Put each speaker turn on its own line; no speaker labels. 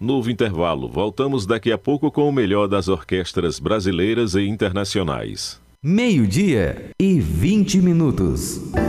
Novo intervalo. Voltamos daqui a pouco com o melhor das orquestras brasileiras e internacionais.
12:20.